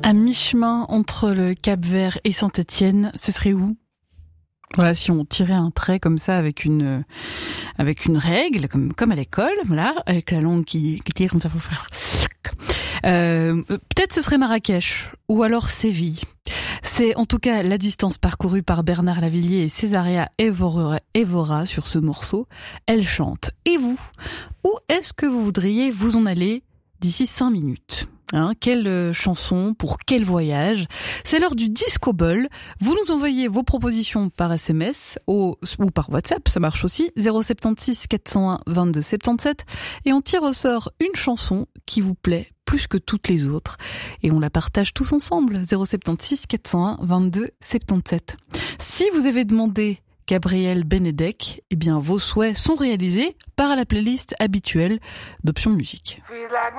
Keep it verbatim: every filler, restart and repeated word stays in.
À mi-chemin entre le Cap-Vert et Saint-Étienne, ce serait où ? Voilà, si on tirait un trait comme ça avec une avec une règle, comme comme à l'école, voilà, avec la langue qui, qui tire comme ça, faut faire. Euh, peut-être ce serait Marrakech ou alors Séville. C'est en tout cas la distance parcourue par Bernard Lavilliers et Césaria Évora, Évora sur ce morceau. Elle chante. Et vous ? Où est-ce que vous voudriez vous en aller d'ici cinq minutes ? Hein, quelle euh, chanson pour quel voyage ? C'est l'heure du Disco Ball. Vous nous envoyez vos propositions par S M S au, ou par WhatsApp, ça marche aussi, zéro sept six quatre zéro un vingt-deux soixante-dix-sept, et on tire au sort une chanson qui vous plaît plus que toutes les autres et on la partage tous ensemble. zéro sept six quatre zéro un vingt-deux soixante-dix-sept. Si vous avez demandé Gabriel Benedek, eh bien vos souhaits sont réalisés par la playlist habituelle d'Option Musique. Feels like